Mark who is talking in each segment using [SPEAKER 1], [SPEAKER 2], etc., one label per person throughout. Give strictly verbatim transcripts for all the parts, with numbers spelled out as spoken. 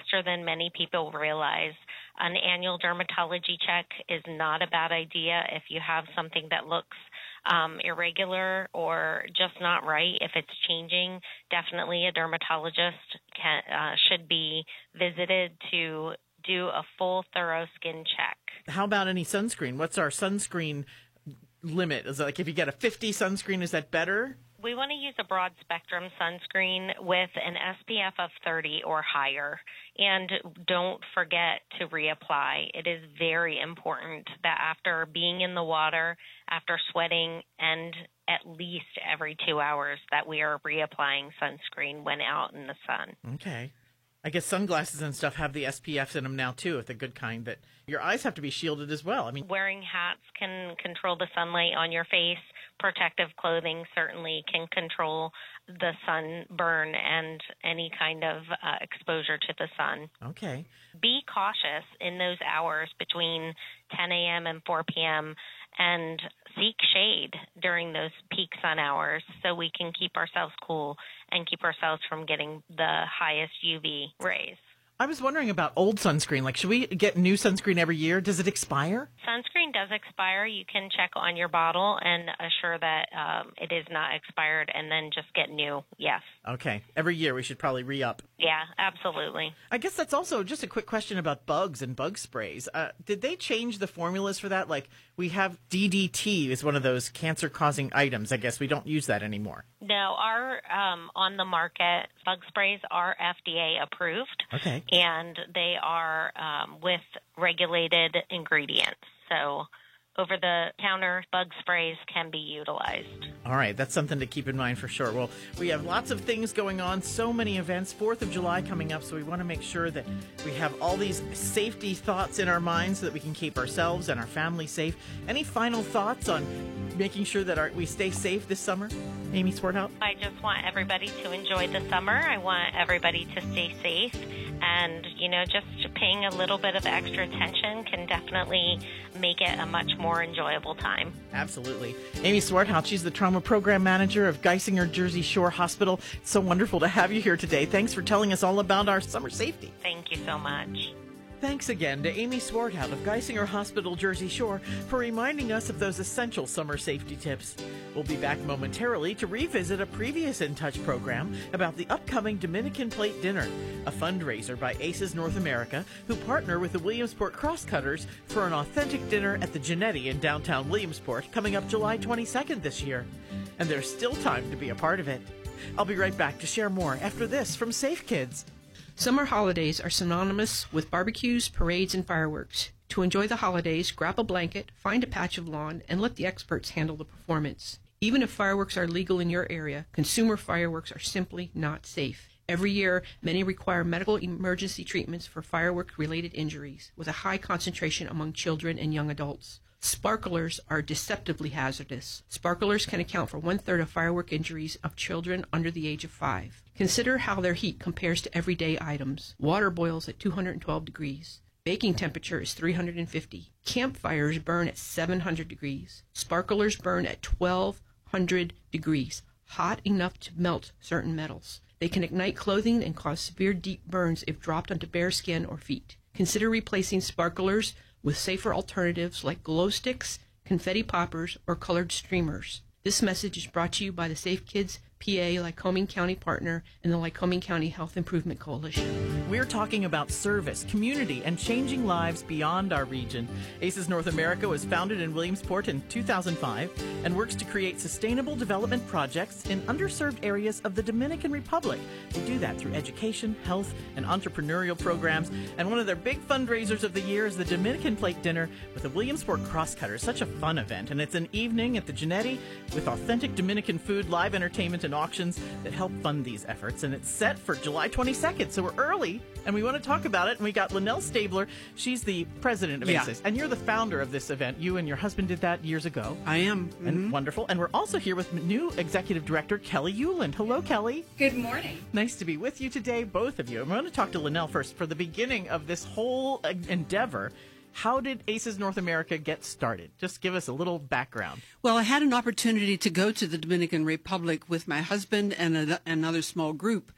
[SPEAKER 1] faster than many people realize. An annual dermatology check is not a bad idea if you have something that looks um, irregular or just not right. If it's changing, definitely a dermatologist can, uh, should be visited to do a full, thorough skin check.
[SPEAKER 2] How about any sunscreen? What's our sunscreen limit? Is it like if you get a fifty sunscreen, is that better?
[SPEAKER 1] We want to use a broad spectrum sunscreen with an S P F of thirty or higher. And don't forget to reapply. It is very important that after being in the water, after sweating, and at least every two hours that we are reapplying sunscreen when out in the sun.
[SPEAKER 2] Okay. I guess sunglasses and stuff have the S P Fs in them now, too, if the good kind, but your eyes have to be shielded as well. I mean,
[SPEAKER 1] wearing hats can control the sunlight on your face. Protective clothing certainly can control the sunburn and any kind of uh, exposure to the sun.
[SPEAKER 2] Okay.
[SPEAKER 1] Be cautious in those hours between ten a.m. and four p.m. and seek shade during those peak sun hours so we can keep ourselves cool and keep ourselves from getting the highest U V rays.
[SPEAKER 2] I was wondering about old sunscreen. Like, should we get new sunscreen every year? Does it expire?
[SPEAKER 1] Sunscreen does expire. You can check on your bottle and assure that um, it is not expired and then just get new. Yes.
[SPEAKER 2] Okay. Every year we should probably re-up.
[SPEAKER 1] Yeah, absolutely.
[SPEAKER 2] I guess that's also just a quick question about bugs and bug sprays. Uh, did they change the formulas for that? Like, we have D D T is one of those cancer-causing items. I guess we don't use that anymore.
[SPEAKER 1] No, our um, on the market bug sprays are F D A approved.
[SPEAKER 2] Okay.
[SPEAKER 1] And they are um, with regulated ingredients. So over-the-counter bug sprays can be utilized.
[SPEAKER 2] All right, that's something to keep in mind for sure. Well, we have lots of things going on, so many events, fourth of July coming up, so we want to make sure that we have all these safety thoughts in our minds so that we can keep ourselves and our family safe. Any final thoughts on making sure that our, we stay safe this summer? Amy Swarthout?
[SPEAKER 1] I just want everybody to enjoy the summer. I want everybody to stay safe. And, you know, just paying a little bit of extra attention can definitely make it a much more enjoyable time.
[SPEAKER 2] Absolutely. Amy Swarthout, she's the Trauma Program Manager of Geisinger Jersey Shore Hospital. It's so wonderful to have you here today. Thanks for telling us all about our summer safety.
[SPEAKER 1] Thank you so much.
[SPEAKER 2] Thanks again to Amy Swarthout of Geisinger Hospital Jersey Shore for reminding us of those essential summer safety tips. We'll be back momentarily to revisit a previous In Touch program about the upcoming Dominican Plate Dinner, a fundraiser by ACES North America, who partner with the Williamsport Crosscutters for an authentic dinner at the Genetti in downtown Williamsport coming up July twenty-second this year. And there's still time to be a part of it. I'll be right back to share more after this from Safe Kids.
[SPEAKER 3] Summer holidays are synonymous with barbecues, parades, and fireworks. To enjoy the holidays, grab a blanket, find a patch of lawn, and let the experts handle the performance. Even if fireworks are legal in your area, consumer fireworks are simply not safe. Every year, many require medical emergency treatments for firework-related injuries, with a high concentration among children and young adults. Sparklers are deceptively hazardous. Sparklers can account for one-third of firework injuries of children under the age of five. Consider how their heat compares to everyday items. Water boils at two hundred twelve degrees. Baking temperature is three hundred fifty. Campfires burn at seven hundred degrees. Sparklers burn at twelve hundred degrees, hot enough to melt certain metals. They can ignite clothing and cause severe deep burns if dropped onto bare skin or feet. Consider replacing sparklers with safer alternatives like glow sticks, confetti poppers, or colored streamers. This message is brought to you by the Safe Kids P A Lycoming County Partner and the Lycoming County Health Improvement Coalition.
[SPEAKER 2] We're talking about service, community, and changing lives beyond our region. ACES North America was founded in Williamsport in two thousand five and works to create sustainable development projects in underserved areas of the Dominican Republic. They do that through education, health, and entrepreneurial programs. And one of their big fundraisers of the year is the Dominican Plate Dinner with the Williamsport Crosscutters. Such a fun event. And it's an evening at the Genetti with authentic Dominican food, live entertainment, and auctions that help fund these efforts. And it's set for July twenty-second, so we're early, and we want to talk about it. And we got Linnell Stabler. She's the president of
[SPEAKER 4] Yeah.
[SPEAKER 2] ACES, and you're the founder of this event. You and your husband did that years ago.
[SPEAKER 4] I am.
[SPEAKER 2] And
[SPEAKER 4] Mhm.
[SPEAKER 2] wonderful. And we're also here with new executive director, Kelly Euland. Hello, Kelly.
[SPEAKER 5] Good morning.
[SPEAKER 2] Nice to be with you today, both of you. I'm going to talk to Linnell first. For the beginning of this whole uh, endeavor, how did ACES North America get started? Just give us a little background.
[SPEAKER 4] Well, I had an opportunity to go to the Dominican Republic with my husband and a, another small group.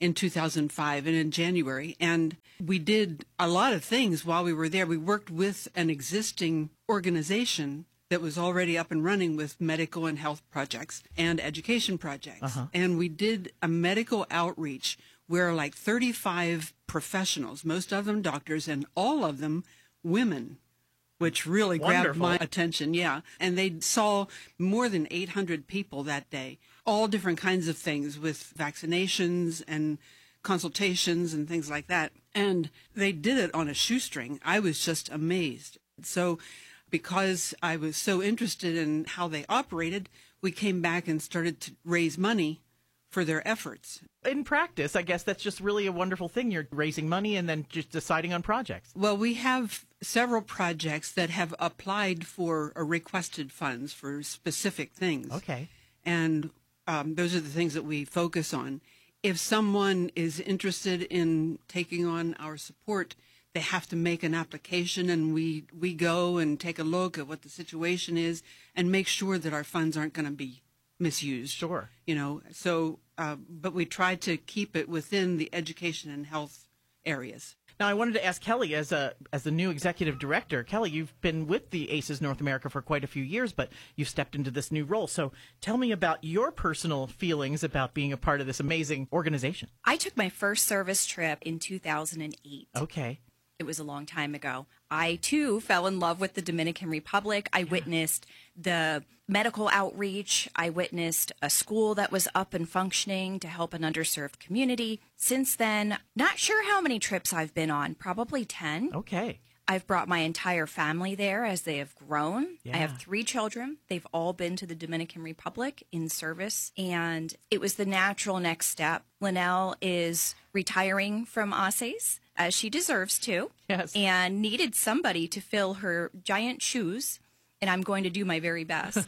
[SPEAKER 4] in two thousand five and in January. And we did a lot of things while we were there. We worked with an existing organization that was already up and running with medical and health projects and education projects. Uh-huh. And we did a medical outreach where like thirty-five professionals, most of them doctors and all of them women, which really grabbed
[SPEAKER 2] Wonderful.
[SPEAKER 4] my attention. Yeah. And they saw more than eight hundred people that day, all different kinds of things with vaccinations and consultations and things like that. And they did it on a shoestring. I was just amazed. So because I was so interested in how they operated, we came back and started to raise money for their efforts.
[SPEAKER 2] In practice, I guess that's just really a wonderful thing. You're raising money and then just deciding on projects.
[SPEAKER 4] Well, we have several projects that have applied for or requested funds for specific things.
[SPEAKER 2] Okay.
[SPEAKER 4] And um, those are the things that we focus on. If someone is interested in taking on our support, they have to make an application, and we, we go and take a look at what the situation is and make sure that our funds aren't going to be misused.
[SPEAKER 2] Sure.
[SPEAKER 4] You know, so, uh, but we try to keep it within the education and health areas.
[SPEAKER 2] Now, I wanted to ask Kelly, as a as the new executive director, Kelly, you've been with the ACES North America for quite a few years, but you've stepped into this new role. So tell me about your personal feelings about being a part of this amazing organization.
[SPEAKER 5] I took my first service trip in two thousand eight.
[SPEAKER 2] Okay.
[SPEAKER 5] It was a long time ago. I, too, fell in love with the Dominican Republic. I witnessed the medical outreach. I witnessed a school that was up and functioning to help an underserved community. Since then, not sure how many trips I've been on, probably ten.
[SPEAKER 2] Okay.
[SPEAKER 5] I've brought my entire family there as they have grown.
[SPEAKER 2] Yeah.
[SPEAKER 5] I have three children. They've all been to the Dominican Republic in service, and it was the natural next step. Linnell is retiring from ACES, as she deserves to,
[SPEAKER 2] Yes.
[SPEAKER 5] and needed somebody to fill her giant shoes, and I'm going to do my very best.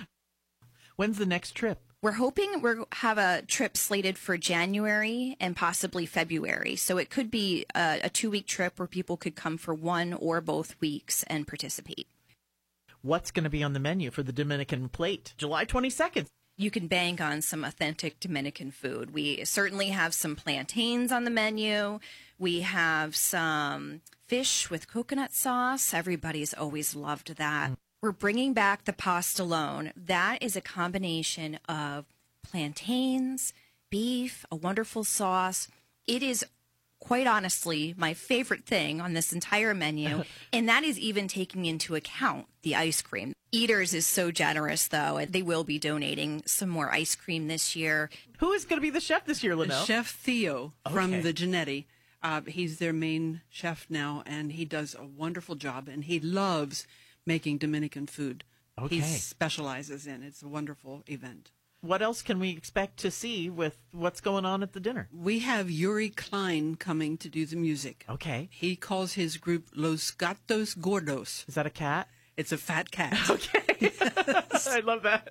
[SPEAKER 2] When's the next trip?
[SPEAKER 5] We're hoping we'll have a trip slated for January and possibly February. So it could be a, a two-week trip where people could come for one or both weeks and participate.
[SPEAKER 2] What's going to be on the menu for the Dominican Plate, July twenty-second?
[SPEAKER 5] You can bank on some authentic Dominican food. We certainly have some plantains on the menu. We have some fish with coconut sauce. Everybody's always loved that. Mm. We're bringing back the pastelone. That is a combination of plantains, beef, a wonderful sauce. It is, quite honestly, my favorite thing on this entire menu, and that is even taking into account the ice cream. Eaters is so generous, though, and they will be donating some more ice cream this year.
[SPEAKER 2] Who is going to be the chef this year, Linnell?
[SPEAKER 4] Chef Theo
[SPEAKER 2] Okay.
[SPEAKER 4] from the Genetti. Uh, he's their main chef now, and he does a wonderful job, and he loves making Dominican food.
[SPEAKER 2] Okay.
[SPEAKER 4] He specializes in. It's a wonderful event.
[SPEAKER 2] What else can we expect to see with what's going on at the dinner?
[SPEAKER 4] We have Yuri Klein coming to do the music.
[SPEAKER 2] Okay.
[SPEAKER 4] He calls his group Los Gatos Gordos.
[SPEAKER 2] Is that a cat?
[SPEAKER 4] It's a fat cat.
[SPEAKER 2] Okay. I love that.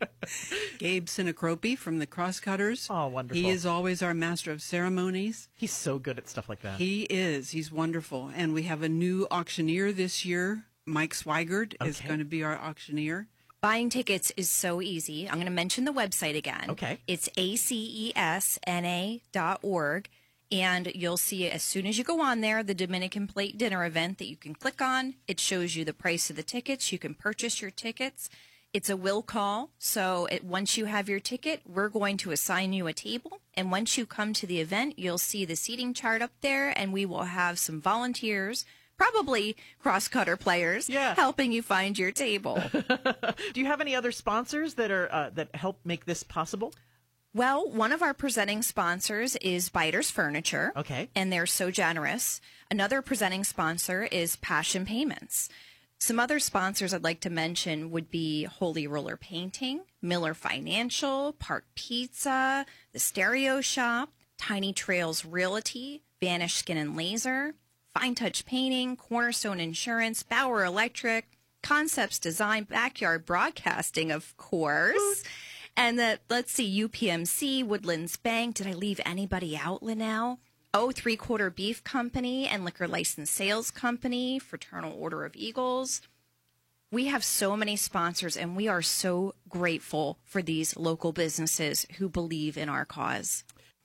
[SPEAKER 4] Gabe Sinacropi from the Crosscutters.
[SPEAKER 2] Oh, wonderful.
[SPEAKER 4] He is always our master of ceremonies.
[SPEAKER 2] He's so good at stuff like that.
[SPEAKER 4] He is. He's wonderful. And we have a new auctioneer this year. Mike Swigert is
[SPEAKER 2] Okay.
[SPEAKER 4] going to be our auctioneer.
[SPEAKER 5] Buying tickets is so easy. I'm going to mention the website again.
[SPEAKER 2] Okay.
[SPEAKER 5] It's A C E S N A dot org. And you'll see as soon as you go on there, the Dominican Plate Dinner event that you can click on. It shows you the price of the tickets. You can purchase your tickets. It's a will call. So it, once you have your ticket, we're going to assign you a table. And once you come to the event, you'll see the seating chart up there, and we will have some volunteers, probably cross-cutter players,
[SPEAKER 2] Yeah.
[SPEAKER 5] helping you find your table.
[SPEAKER 2] Do you have any other sponsors that are uh, that help make this possible?
[SPEAKER 5] Well, one of our presenting sponsors is Biters Furniture.
[SPEAKER 2] Okay.
[SPEAKER 5] And they're so generous. Another presenting sponsor is Passion Payments. Some other sponsors I'd like to mention would be Holy Roller Painting, Miller Financial, Park Pizza, The Stereo Shop, Tiny Trails Realty, Vanish Skin and Laser, Fine Touch Painting, Cornerstone Insurance, Bauer Electric, Concepts Design, Backyard Broadcasting, of course. And the, let's see, U P M C, Woodlands Bank. Did I leave anybody out, Linnell? Oh, Three Quarter Beef Company and Liquor License Sales Company, Fraternal Order of Eagles. We have so many sponsors, and we are so grateful for these local businesses who believe in our cause.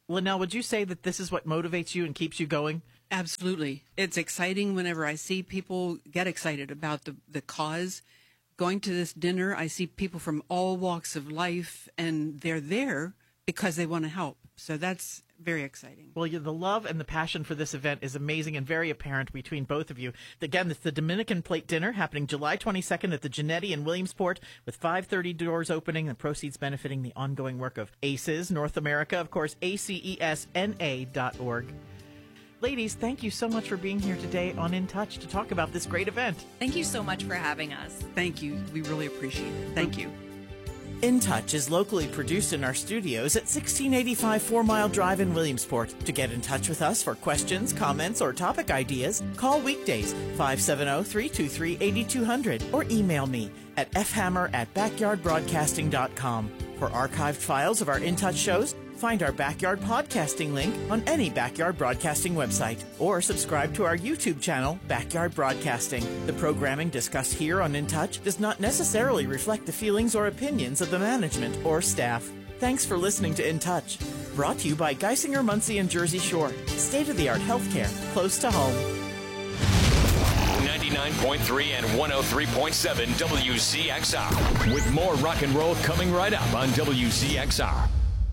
[SPEAKER 2] Linnell, would you say that this is what motivates you and keeps you going?
[SPEAKER 4] Absolutely. It's exciting whenever I see people get excited about the, the cause. Going to this dinner, I see people from all walks of life, and they're there because they want to help. So that's very exciting.
[SPEAKER 2] Well, the love and the passion for this event is amazing and very apparent between both of you. Again, it's the Dominican Plate Dinner happening July twenty-second at the Genetti in Williamsport, with five thirty doors opening and proceeds benefiting the ongoing work of ACES North America, of course, A C E S N A dot org. Ladies, thank you so much for being here today on In Touch to talk about this great event.
[SPEAKER 5] Thank you so much for having us.
[SPEAKER 4] Thank you. We really appreciate it. Thank you.
[SPEAKER 2] In Touch is locally produced in our studios at sixteen eighty-five Four Mile Drive in Williamsport. To get in touch with us for questions, comments, or topic ideas, call weekdays five seven zero, three two three, eight two zero zero or email me at f hammer at backyard broadcasting dot com. For archived files of our In Touch shows, find our Backyard Podcasting link on any Backyard Broadcasting website, or subscribe to our YouTube channel, Backyard Broadcasting. The programming discussed here on In Touch does not necessarily reflect the feelings or opinions of the management or staff. Thanks for listening to In Touch. Brought to you by Geisinger, Muncie, and Jersey Shore. State-of-the-art healthcare close to home.
[SPEAKER 6] ninety-nine point three and one oh three point seven W C X R. With more rock and roll coming right up on W C X R.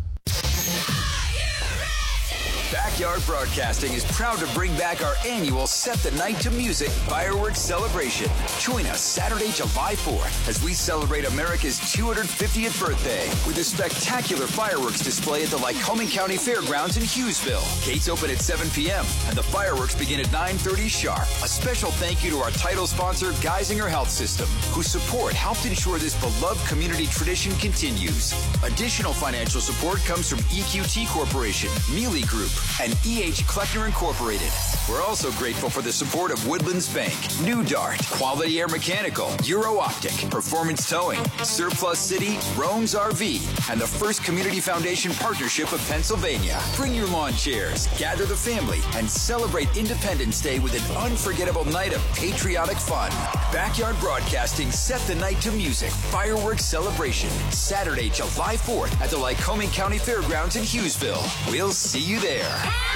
[SPEAKER 7] Backyard Broadcasting is proud to bring back our annual Set the Night to Music fireworks celebration. Join us Saturday, July fourth, as we celebrate America's two hundred fiftieth birthday with a spectacular fireworks display at the Lycoming County Fairgrounds in Hughesville. Gates open at seven p.m. and the fireworks begin at nine thirty sharp. A special thank you to our title sponsor, Geisinger Health System, whose support helped ensure this beloved community tradition continues. Additional financial support comes from E Q T Corporation, Mealy Group, and E H Kleckner Incorporated. We're also grateful for the support of Woodlands Bank, New Dart, Quality Air Mechanical, Euro Optic, Performance Towing, Surplus City, Rome's R V, and the First Community Foundation Partnership of Pennsylvania. Bring your lawn chairs, gather the family, and celebrate Independence Day with an unforgettable night of patriotic fun. Backyard Broadcasting Set the Night to Music fireworks celebration, Saturday, July fourth at the Lycoming County Fairgrounds in Hughesville. We'll see you there.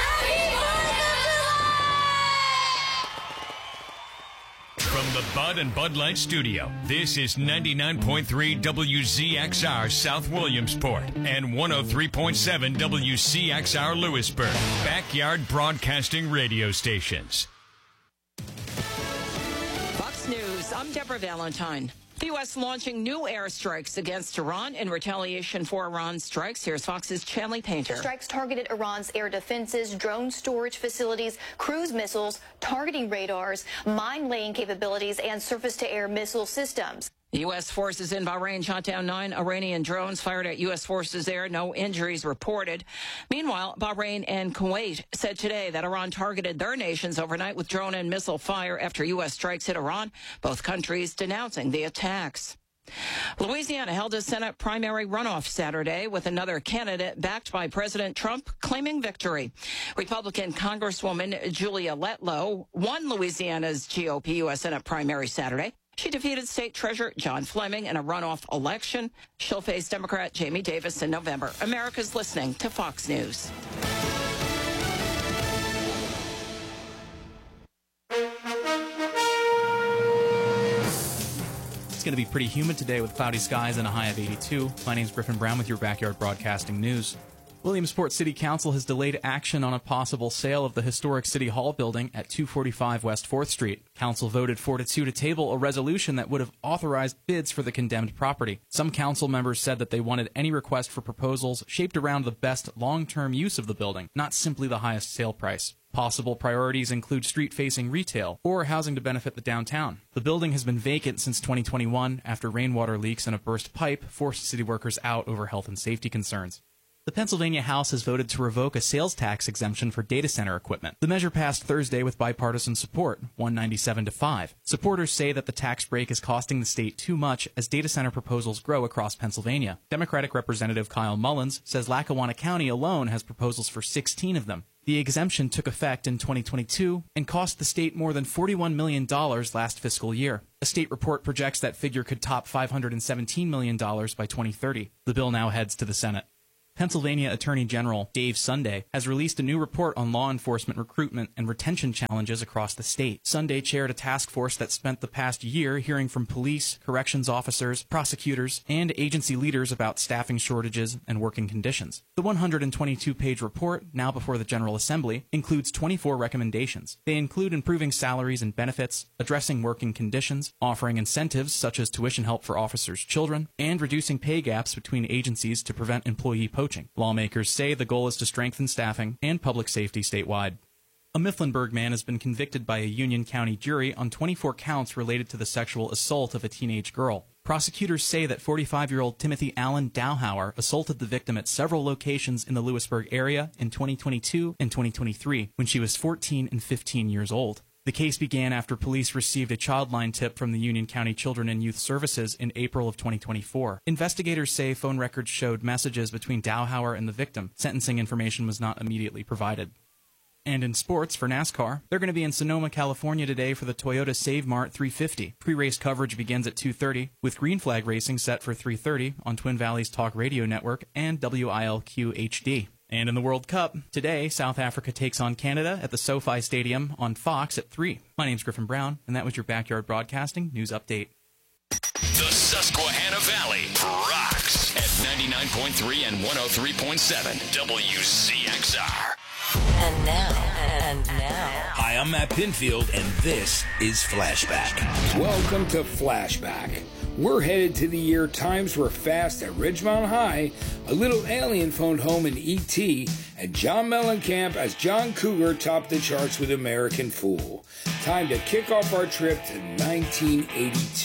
[SPEAKER 6] From the Bud and Bud Light Studio, this is ninety-nine point three W Z X R South Williamsport and one oh three point seven W C X R Lewisburg. Backyard Broadcasting radio stations.
[SPEAKER 8] Fox News, I'm Deborah Valentine. The U S launching new airstrikes against Iran in retaliation for Iran's strikes. Here's Fox's Chanley Painter.
[SPEAKER 9] Strikes targeted Iran's air defenses, drone storage facilities, cruise missiles, targeting radars, mine-laying capabilities, and surface-to-air missile systems.
[SPEAKER 8] The U S forces in Bahrain shot down nine Iranian drones fired at U S forces there. No injuries reported. Meanwhile, Bahrain and Kuwait said today that Iran targeted their nations overnight with drone and missile fire after U S strikes hit Iran, both countries denouncing the attacks. Louisiana held a Senate primary runoff Saturday with another candidate backed by President Trump claiming victory. Republican Congresswoman Julia Letlow won Louisiana's G O P U S Senate primary Saturday. She defeated State Treasurer John Fleming in a runoff election. She'll face Democrat Jamie Davis in November. America's listening to Fox News.
[SPEAKER 10] It's going to be pretty humid today with cloudy skies and a high of eighty-two. My name's Griffin Brown with your Backyard Broadcasting News. Williamsport City Council has delayed action on a possible sale of the historic City Hall building at two forty-five West fourth Street. Council voted four to two to table a resolution that would have authorized bids for the condemned property. Some council members said that they wanted any request for proposals shaped around the best long-term use of the building, not simply the highest sale price. Possible priorities include street-facing retail or housing to benefit the downtown. The building has been vacant since twenty twenty-one after rainwater leaks and a burst pipe forced city workers out over health and safety concerns. The Pennsylvania House has voted to revoke a sales tax exemption for data center equipment. The measure passed Thursday with bipartisan support, one ninety-seven to five. Supporters say that the tax break is costing the state too much as data center proposals grow across Pennsylvania. Democratic Representative Kyle Mullins says Lackawanna County alone has proposals for sixteen of them. The exemption took effect in twenty twenty-two and cost the state more than forty-one million dollars last fiscal year. A state report projects that figure could top five hundred seventeen million dollars by twenty thirty. The bill now heads to the Senate. Pennsylvania Attorney General Dave Sunday has released a new report on law enforcement recruitment and retention challenges across the state. Sunday chaired a task force that spent the past year hearing from police, corrections officers, prosecutors, and agency leaders about staffing shortages and working conditions. The one hundred twenty-two page report, now before the General Assembly, includes twenty-four recommendations. They include improving salaries and benefits, addressing working conditions, offering incentives such as tuition help for officers' children, and reducing pay gaps between agencies to prevent employee poaching. Lawmakers say the goal is to strengthen staffing and public safety statewide. A Mifflinburg man has been convicted by a Union County jury on twenty-four counts related to the sexual assault of a teenage girl. Prosecutors say that forty-five-year-old Timothy Allen Dowhauer assaulted the victim at several locations in the Lewisburg area in twenty twenty-two and twenty twenty-three when she was fourteen and fifteen years old. The case began after police received a childline tip from the Union County Children and Youth Services in April of twenty twenty-four. Investigators say phone records showed messages between Dowhauer and the victim. Sentencing information was not immediately provided. And in sports, for NASCAR, they're going to be in Sonoma, California today for the Toyota Save Mart three fifty. Pre-race coverage begins at two thirty, with Green Flag Racing set for three thirty on Twin Valleys Talk Radio Network and W I L Q H D. And in the World Cup, today, South Africa takes on Canada at the SoFi Stadium on Fox at three. My name's Griffin Brown, and that was your Backyard Broadcasting News Update.
[SPEAKER 6] The Susquehanna Valley rocks at ninety-nine point three and one oh three point seven W Z X R.
[SPEAKER 11] And now, and now.
[SPEAKER 12] Hi, I'm Matt Pinfield, and this is Flashback.
[SPEAKER 13] Welcome to Flashback. We're headed to the year times were fast at Ridgemont High, a little alien phoned home in E T, and John Mellencamp as John Cougar topped the charts with American Fool. Time to kick off our trip to nineteen eighty-two.